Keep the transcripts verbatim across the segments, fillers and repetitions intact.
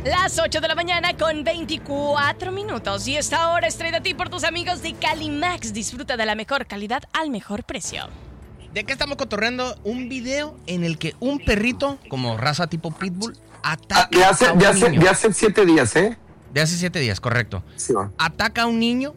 Las ocho de la mañana con veinticuatro minutos. Y esta hora es traída a ti por tus amigos de Calimax. Disfruta de la mejor calidad al mejor precio. ¿De qué estamos cotorreando? Un video en el que un perrito, como raza tipo pitbull, ataca de hace, a un de hace, niño. de hace siete días, ¿eh? De hace siete días, correcto. Sí, va. Ataca a un niño,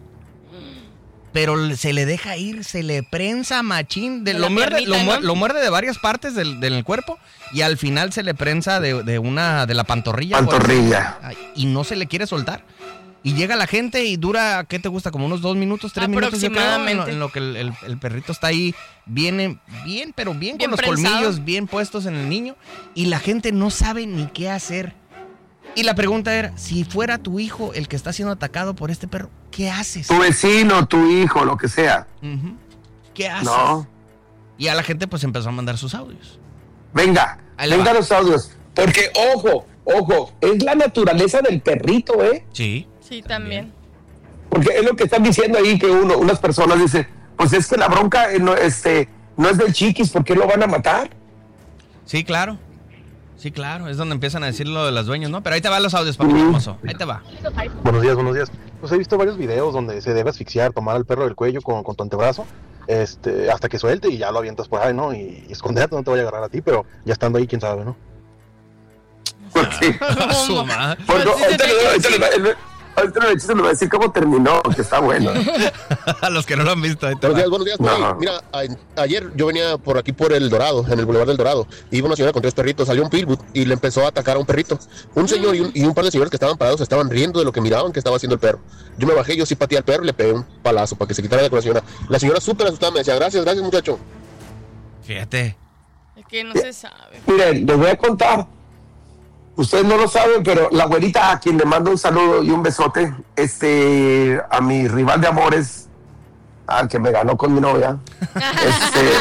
pero se le deja ir, se le prensa machín. De, De lo, la muerde, piernita, lo, ¿no? muerde, lo muerde de varias partes del, del cuerpo y al final se le prensa de, de una de la pantorrilla. Pantorrilla. O algo, y no se le quiere soltar. Y llega la gente y dura, ¿qué te gusta? Como unos dos minutos, tres minutos, yo creo, en lo, en lo que el, el, el perrito está ahí bien, bien, pero bien, Bien con los prensado. colmillos bien puestos en el niño. Y la gente no sabe ni qué hacer. Y la pregunta era, si fuera tu hijo el que está siendo atacado por este perro, ¿qué haces? Tu vecino, tu hijo, lo que sea. Uh-huh. ¿Qué haces? No. Y a la gente pues empezó a mandar sus audios. Venga, Ahí le venga va. los audios. Porque, ojo, ojo, es la naturaleza del perrito, ¿eh? Sí. Sí, también. Porque es lo que están diciendo ahí que uno, unas personas dicen, pues es que la bronca eh, no, este, no es del chiquis, ¿por qué lo van a matar? Sí, claro. Sí, claro. Es donde empiezan a decir lo de los dueños, ¿no? Pero ahí te van los audios, papi hermoso. Ahí te va. Buenos días, buenos días. Pues he visto varios videos donde se debe asfixiar, tomar al perro del cuello con, con tu antebrazo, este, hasta que suelte y ya lo avientas por ahí, ¿no? Y, y esconderte, no te vaya a agarrar a ti, pero ya estando ahí, quién sabe, ¿no? Porque, A su madre. porque Pues sí, ahorita, se le- te- ahorita le- ahorita le- ahorita le voy a decir cómo terminó, que está bueno. A los que no lo han visto, ahí te Buenos va. días, buenos días. Poli. No. Mira, a- ayer yo venía por aquí por el Dorado, en el Boulevard del Dorado. Iba una señora con tres perritos, salió un pitbull y le empezó a atacar a un perrito. Un señor y un, y un par de señores que estaban parados estaban riendo de lo que miraban que estaba haciendo el perro. Yo me bajé, yo sí pateé al perro y le pegué un palazo para que se quitara de con la señora. La señora súper asustada me decía, gracias, gracias muchacho. Fíjate. Es que no se sabe. Miren, les voy a contar. Ustedes no lo saben, pero la güerita a quien le mando un saludo y un besote, este, a mi rival de amores, al que me ganó con mi novia, este,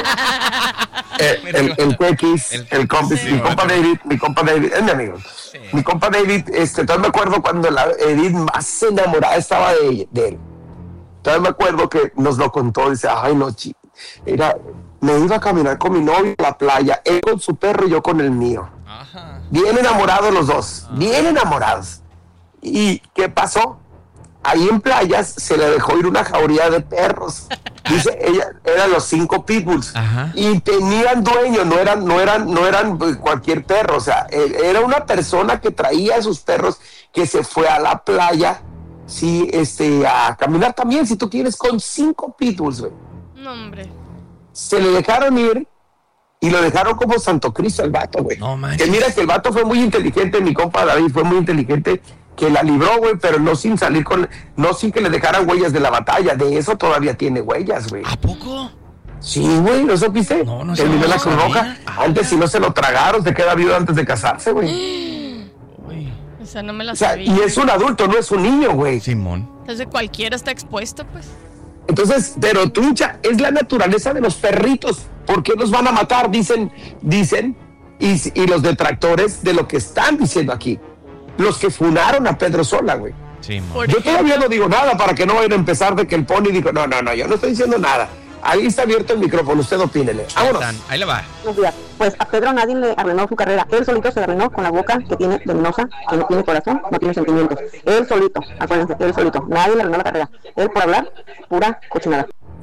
eh, el, el Cuequis, El- el compa, sí, mi compa bueno. David, mi compa David, es mi amigo. Sí. Mi compa David, este, todavía me acuerdo cuando la Edith más enamorada estaba de, de él. Todavía me acuerdo que nos lo contó, dice, ay no, chi, era, me iba a caminar con mi novio a la playa, él con su perro y yo con el mío. Ajá. Bien enamorados los dos, bien enamorados. ¿Y qué pasó? Ahí en playas se le dejó ir una jauría de perros. Dice, ella, eran los cinco pitbulls. Ajá. Y tenían dueño, no eran, no eran, no eran pues, cualquier perro. O sea, eh, era una persona que traía a sus perros que se fue a la playa, sí, este, a caminar también, si tú quieres, con cinco pitbulls, güey. No, hombre. Se le dejaron ir y lo dejaron como Santo Cristo al vato, güey. No manches. Que mira que el vato fue muy inteligente, mi compa David fue muy inteligente, que la libró, güey, pero no sin salir con, no sin que le dejaran huellas de la batalla. De eso todavía tiene huellas, güey. ¿A poco? Sí, güey, ¿no supiste? No, no Terminó sabía. la Cruz Roja. Ah. Antes si no se lo tragaron, se queda viudo antes de casarse, güey. Uy. O sea, no me la O sea, sabía. y es un adulto, no es un niño, güey. Simón. Entonces cualquiera está expuesto, pues. Entonces, pero trucha, es la naturaleza de los perritos. ¿Por qué los van a matar? Dicen, dicen, y, y los detractores de lo que están diciendo aquí. Los que funaron a Pedro Sola, güey. Simón. Por Yo todavía no digo nada para que no vayan a empezar de que el Pony dijo, no, no, no, yo no estoy diciendo nada. Ahí está abierto el micrófono, usted opínele. Ahí Vámonos. están. Ahí le va. Buenos días. Pues a Pedro nadie le arruinó su carrera. Él solito se arruinó con la boca que tiene venenosa, que no tiene corazón, no tiene sentimientos. Él solito, acuérdense, él solito. Nadie le arruinó la carrera. Él por hablar, pura cochinada.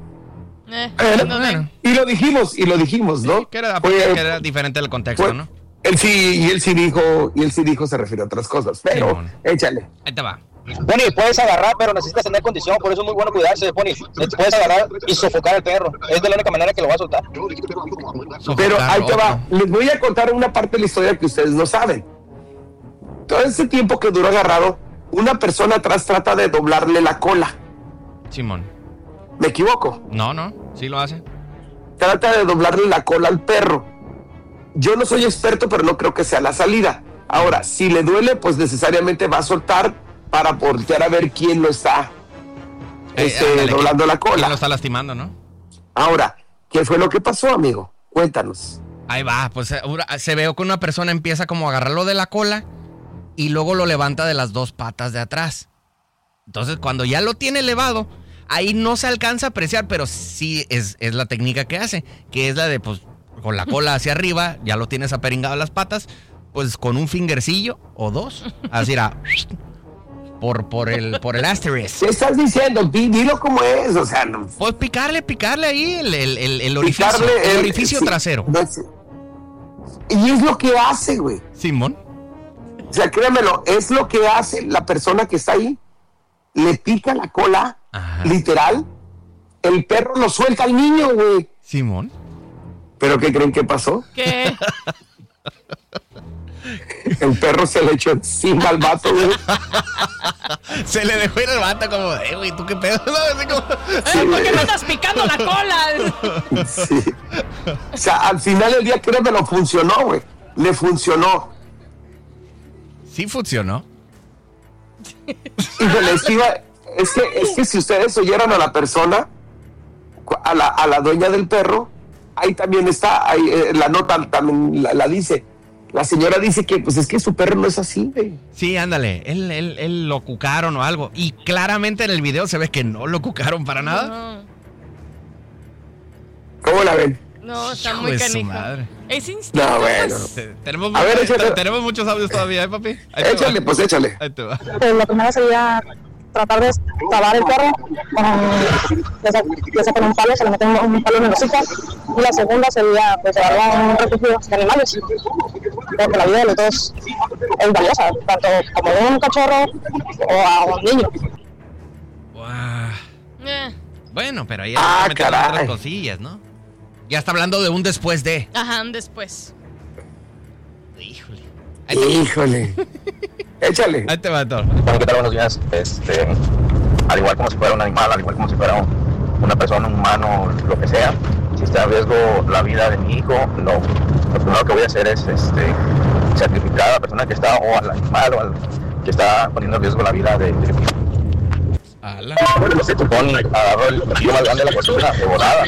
Eh, Eh, no ven. y lo dijimos, y lo dijimos, ¿no? Sí, que era, Fue- que era diferente el contexto, fue- ¿no? Él sí, y él sí dijo, y él sí dijo, se refiere a otras cosas, pero Simón. échale. Ahí te va. Pony, puedes agarrar, pero necesitas tener condición, por eso es muy bueno cuidarse, Pony. Puedes agarrar y sofocar al perro, es de la única manera que lo va a soltar. Pero Sofocar ahí te va, otro. les voy a contar una parte de la historia que ustedes no saben. Todo ese tiempo que duró agarrado, una persona atrás trata de doblarle la cola. Simón. ¿Me equivoco? No, no. Sí lo hace. Trata de doblarle la cola al perro. Yo no soy experto, pero no creo que sea la salida. Ahora, si le duele, pues necesariamente va a soltar para voltear a ver quién lo está Eh, este, ándale, doblando ¿quién- la quién cola. lo está lastimando, ¿no? Ahora, ¿qué fue lo que pasó, amigo? Cuéntanos. Ahí va, pues eh, ahora se ve que una persona empieza como a agarrarlo de la cola y luego lo levanta de las dos patas de atrás. Entonces, cuando ya lo tiene elevado, ahí no se alcanza a apreciar, pero sí es, es la técnica que hace, que es la de, pues, con la cola hacia arriba, ya lo tienes aperingado a las patas, pues con un fingercillo o dos. Así era. Por, por el, por el asterisk. ¿Qué estás diciendo? Dilo como es, o sea, no. Pues picarle, picarle ahí el, el, el, el orificio, Picarle el, el- orificio sí, trasero. no es- y es lo que hace, güey. Simón. O sea, créamelo, es lo que hace la persona que está ahí. Le pica la cola, Ajá. literal. El perro lo suelta al niño, güey. Simón. ¿Pero qué creen que pasó? ¿Qué? El perro se le echó encima al vato, güey. Se le dejó ir el vato como, eh, güey, ¿tú qué pedo? No, así como, Eh, ¿por qué me andas picando la cola? Sí. O sea, al final del día, créemelo, funcionó, güey. Le funcionó. sí funcionó. Híjole, es que, iba- es que, es que si ustedes oyeran a la persona, a la, a la dueña del perro, ahí también está, ahí, eh, la nota también la, la dice. La señora dice que, pues es que su perro no es así, güey. Sí, ándale, él, él, él lo cucaron o algo. Y claramente en el video se ve que no lo cucaron para nada. ¿Cómo la ven? No, no está Hijo muy de su canijo. madre. Es instinto. No, bueno. pues. Te- Tenemos, A ver, muchos- échale. tenemos muchos audios todavía, ¿eh, papi? Ahí te Échale, va. pues échale. Ahí te va. Pues lo primero sería tratar de talar el perro con, ya sea, ya sea con un palo, se le mete un, un palo en el hocico. Y la segunda sería pues llevarlo a un refugio de animales, porque la vida de los dos es valiosa, tanto como de un cachorro o a un niño. Guau. Eh, Bueno, pero ahí Ah, está metiendo caray. otras cosillas, ¿no? Ya está hablando de un después de. Ajá, después. Híjole. Ahí te, Híjole. Échale. ahí te va, Thor. Bueno, ¿qué tal? Buenos días. Este, al igual como si fuera un animal, al igual como si fuera un- una persona, un humano, lo que sea, si está en riesgo la vida de mi hijo, lo, lo primero que voy a hacer es este, sacrificar a la persona que está, o al animal, o al que está poniendo en riesgo la vida de, de mi hijo. Ala. Se supone, agarró el cuchillo más grande de la cocina, de volada.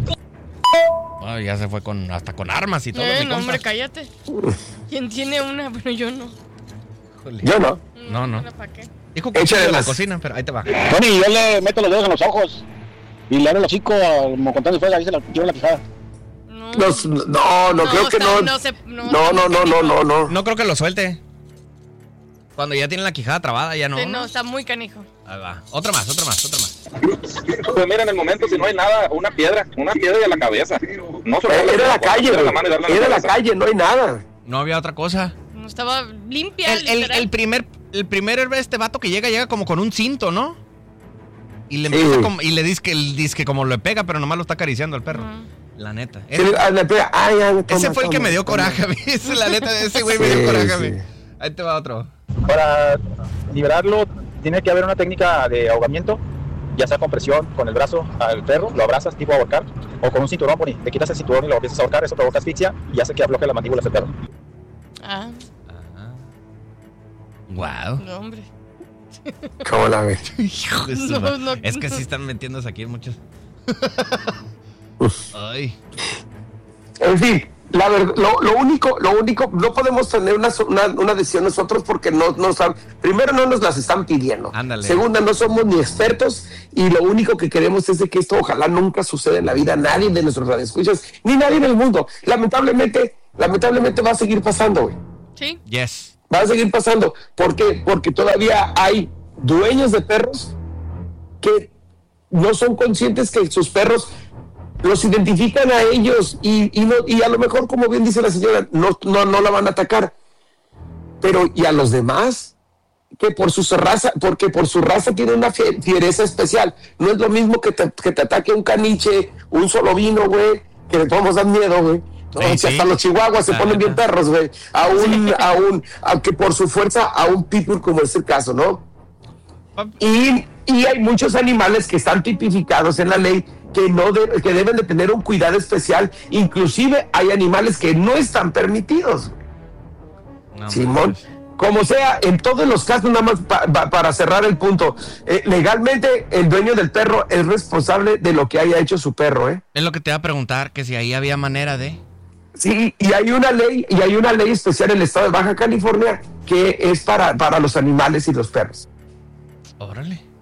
Ay, ya se fue con hasta con armas y todo. Eh, mi no, compa. hombre, cállate. ¿Quién tiene una? Bueno, yo no. Híjole. Yo no. No, no. ¿Para qué? Dijo que Échale de la las- cocina, pero ahí te va. Tony, yo le meto los dedos en los ojos y le abro el hocico como contando después, ahí se la tiro en la quijada. No. Los- no, no, creo que está- no. No, se- no, No, no, no, no, no, no. No creo que lo suelte. Cuando ya tiene la quijada trabada, ya no. Sí, no, está muy canijo. Ahí va. Otra más, otra más, otra más. Pues mira, en el momento, si no hay nada, una piedra, una piedra de la cabeza. No solo Eh, Era la calle, la güey. mano y darle en Era la cabeza. calle, no hay nada. No había otra cosa. No estaba limpia, El, el, literal. el primer, el primer este vato que llega, llega como con un cinto, ¿no? Y le Sí. empieza como, y le dice que, dice que como le pega, pero nomás lo está acariciando al perro. Ujú. La neta. Sí, Ese, ah, le pega, ay, ay, toma, ese fue el que toma, me dio toma. coraje a mí. Esa es la neta de ese güey me dio Sí, coraje a mí. sí. Ahí te va otro. Para liberarlo tiene que haber una técnica de ahogamiento, ya sea con presión, con el brazo al perro, lo abrazas tipo ahorcar, o con un cinturón, Pony, te quitas el cinturón y lo empiezas a ahorcar, eso provoca asfixia y hace que afloje las mandíbulas del perro. Ah, Wow. no, hombre. ¿Cómo la ves? Hijo de su No, madre. no. Es que sí están metiéndose aquí muchos. Ay. En fin, la verdad, lo, lo único, lo único, no podemos tener una, so- una, una decisión nosotros porque no, no saben. Primero, no nos las están pidiendo. Ándale. Segunda, no somos ni expertos y lo único que queremos es de que esto ojalá nunca suceda en la vida, nadie de nuestros radioescuchas, ni nadie en el mundo. Lamentablemente, lamentablemente va a seguir pasando, güey. Sí. Yes. Va a seguir pasando. ¿Por qué? Porque todavía hay dueños de perros que no son conscientes que sus perros los identifican a ellos y, y, no, y a lo mejor, como bien dice la señora, no, no, no la van a atacar. Pero, ¿y a los demás? Que por su raza, porque por su raza tiene una fie- fiereza especial. No es lo mismo que te, que te ataque un caniche, un solovino, güey, que le podemos dar miedo, güey. No, Sí, si sí. hasta los chihuahuas se La ponen neta. bien perros, güey. A un, a un, a que por su fuerza, a un pitbull, como es el caso, ¿no? Y, y hay muchos animales que están tipificados en la ley que no de- que deben de tener un cuidado especial. Inclusive hay animales que no están permitidos. No, Simón, pues. como sea, en todos los casos, nada más pa- pa- para cerrar el punto, eh, legalmente el dueño del perro es responsable de lo que haya hecho su perro, ¿eh? Es lo que te iba a preguntar, que si ahí había manera de. Sí, y hay una ley, y hay una ley especial en el estado de Baja California que es para, para los animales y los perros. Órale.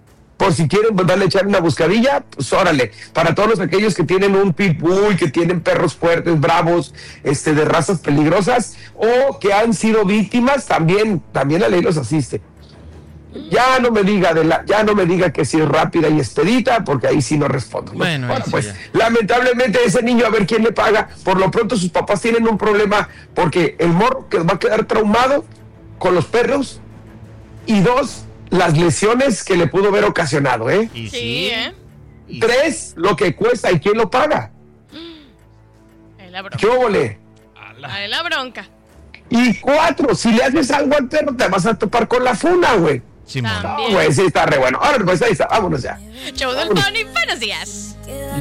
por si quieren volverle a echar una buscadilla, pues órale. Para todos aquellos que tienen un pitbull, que tienen perros fuertes, bravos, este, de razas peligrosas, o que han sido víctimas, también, también la ley los asiste. Ya no me diga de la, ya no me diga que si es rápida y expedita, porque ahí sí no respondo. ¿no? Bueno, bueno pues ya. lamentablemente ese niño, a ver quién le paga. Por lo pronto sus papás tienen un problema, porque el morro que va a quedar traumado con los perros, y dos, las lesiones que le pudo haber ocasionado, ¿eh? Y Sí, sí. ¿eh? Y Tres, lo que cuesta y quién lo paga. Ahí la bronca. ¿Qué óvole? Ahí la bronca. Y cuatro, si le haces algo al perro, te vas a topar con la funa, güey. Simón. No, güey, sí está re bueno. Ahora, pues ahí está, vámonos ya. Show del Vámonos. Tony, buenos días.